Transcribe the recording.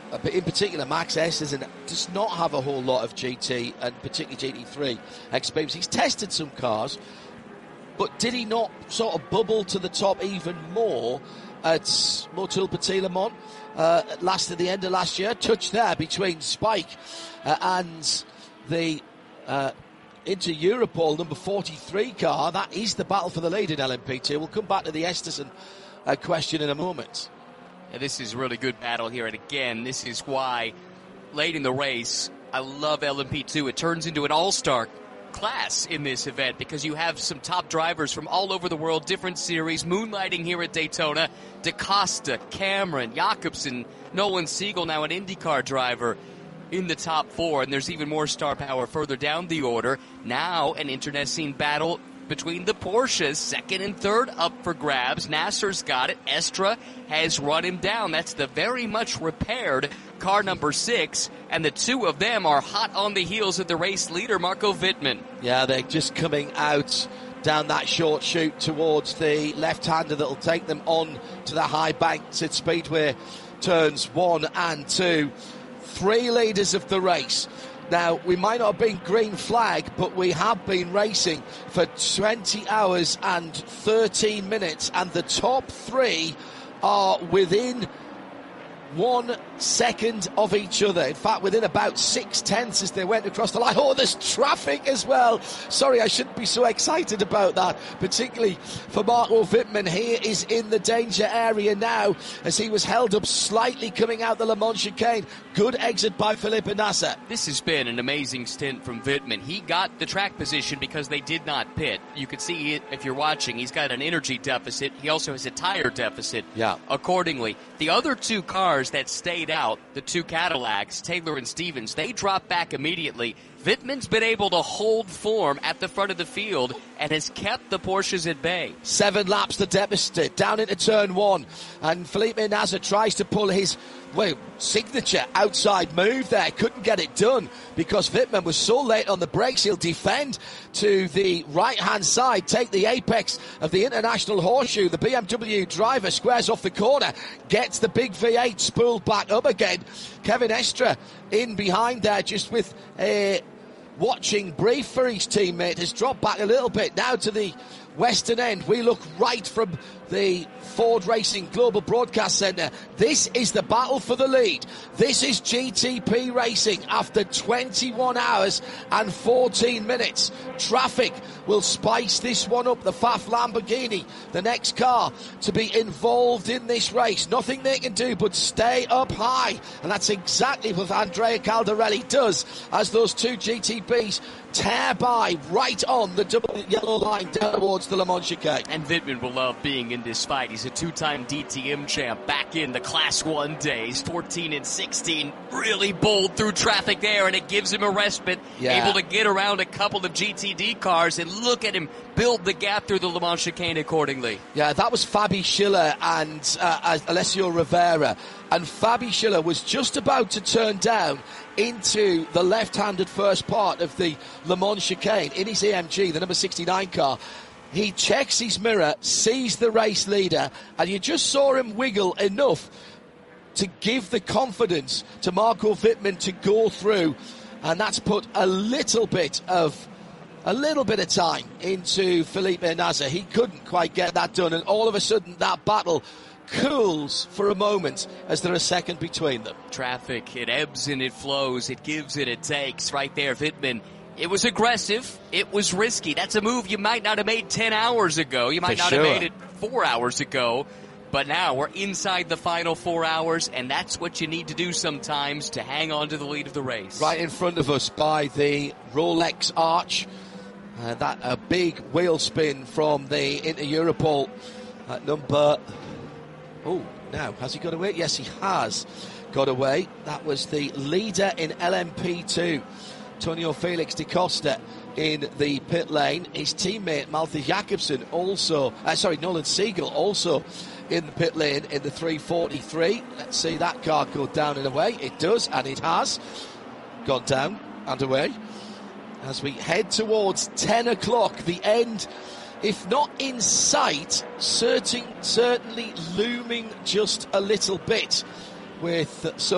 but in particular, Max Esterson does not have a whole lot of GT and particularly GT3 experience. He's tested some cars, but did he not sort of bubble to the top even more at Motul Petit Le Mans at the end of last year? Touch there between Spike and the Inter Europol number 43 car. That is the battle for the lead in LMP2. We'll come back to the Esterson question in a moment. Yeah, this is a really good battle here, and again, this is why late in the race, I love LMP2. It turns into an all-star class in this event because you have some top drivers from all over the world, different series, moonlighting here at Daytona. DaCosta, Cameron, Jakobsen, Nolan Siegel, now an IndyCar driver in the top four, and there's even more star power further down the order. Now an internecine battle between the Porsches, second and third up for grabs. Nasser's got it. Estra has run him down. That's the very much repaired car number 6, and the two of them are hot on the heels of the race leader, Marco Wittmann. Yeah, they're just coming out down that short chute towards the left-hander that'll take them on to the high banks at Speedway turns 1 and 2. 3 leaders of the race. Now, we might not have been green flag, but we have been racing for 20 hours and 13 minutes, and the top 3 are within 1 second of each other. In fact, within about 6/10 as they went across the line. Oh, there's traffic as well. Sorry, I shouldn't be so excited about that, particularly for Marco Wittmann. He is in the danger area now as he was held up slightly coming out the Le Mans chicane. Good exit by Felipe Nasser. This has been an amazing stint from Wittmann. He got the track position because they did not pit. You could see it if you're watching. He's got an energy deficit. He also has a tire deficit. Yeah. Accordingly, the other 2 cars that stayed out, the 2 Cadillacs, Taylor and Stevens, they dropped back immediately. Wittmann's been able to hold form at the front of the field and has kept the Porsches at bay. 7 laps the deficit down into turn 1, and Felipe Nasser tries to pull his signature outside move there. Couldn't get it done because Wittmann was so late on the brakes. He'll defend to the right-hand side, take the apex of the International Horseshoe. The BMW driver squares off the corner, gets the big V8 spooled back up again. Kevin Estre in behind there just with a watching brief for his teammate, has dropped back a little bit now to the western end. We look right from the Ford Racing Global Broadcast Centre. This is the battle for the lead. This is GTP Racing after 21 hours and 14 minutes. Traffic will spice this one up. The Faf Lamborghini, the next car to be involved in this race. Nothing they can do but stay up high. And that's exactly what Andrea Caldarelli does as those 2 GTPs tear by right on the double yellow line down towards the Le Mans chicane. And Wittmann will love being in this fight. He's a 2-time DTM champ back in the Class 1 days, 14 and 16. Really bowled through traffic there, and it gives him a respite. Yeah. Able to get around a couple of GTD cars, and look at him build the gap through the Le Mans chicane accordingly. Yeah, that was Fabi Schiller and Alessio Rivera. And Fabi Schiller was just about to turn down into the left-handed first part of the Le Mans chicane in his AMG, the number 69 car. He checks his mirror, sees the race leader, and you just saw him wiggle enough to give the confidence to Marco Wittmann to go through, and that's put a little bit of time into Felipe Nasser. He couldn't quite get that done, and all of a sudden that battle cools for a moment as there are a second between them. Traffic, it ebbs and it flows, it gives and it takes. Right there, Wittmann. It was aggressive. It was risky. That's a move you might not have made 10 hours ago. You might not have made it 4 hours ago. But now we're inside the final 4 hours, and that's what you need to do sometimes to hang on to the lead of the race. Right in front of us by the Rolex Arch. That a big wheel spin from the Inter Europol at number... Oh, now, has he got away? Yes, he has got away. That was the leader in LMP2. Antonio Felix da Costa in the pit lane. His teammate Malte Jakobsen also, Nolan Siegel also in the pit lane in the 343. Let's see that car go down and away. It does, and it has gone down and away. As we head towards 10 o'clock, the end, if not in sight, certainly looming just a little bit with so